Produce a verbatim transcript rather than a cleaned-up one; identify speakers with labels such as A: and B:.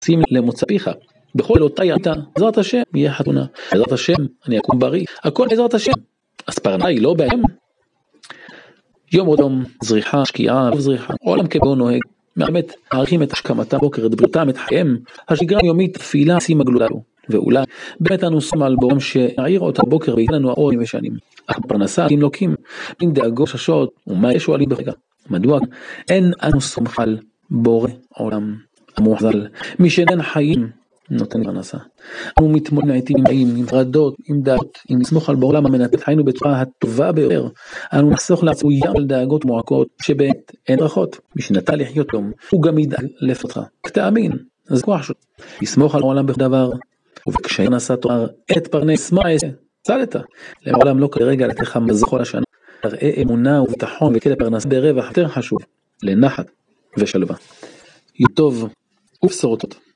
A: שים למוצא פיך, בכל אותה יתה, בעזרת השם יהיה חתונה, בעזרת השם אני אקום בריא, הכל בעזרת השם, אז פרנסה היא לא בהם. יום עוד יום, זריחה, שקיעה, זריחה, עולם כבו נוהג, באמת, מעריכים את השכמתה בוקר, את בריאותם, את חייהם, השגרה היומית, תפילה, שים הגלולה לו, ואולי, באמת אנו שום על בורם שעיר אותה בוקר, וייתן לנו האור ושנים, אך פרנסה, אם לוקים, בין דאגות ששות, ומה יש שואלים ברגע, מדוע, אין אנו סומך על בורא עולם, המוחזל, מי שאינן חיים, נותן פרנסה. אנו מתמודדים לעתים עם חיים, עם חרדות, עם דאגות, אם נסמוך על בעולם המנתק חיינו בצורה הטובה ביותר, אנו נחסוך לעצמו ים על דאגות מועקות, שבאמת אין ברכות, מי שנטה לחיות יום, הוא גם ידאג לפתך, תאמין, אז כוח שלו, לסמוך על העולם בדבר, ובקשיי נעשה תואר, את פרנס, מה יעשה? צלת, לעולם לא כרגע לתך מזכול השנה, תראה אמונה וביטחון וכדי פרנס ברווח יותר חשוב, לנחת ושלווה. יטוב ובשורות.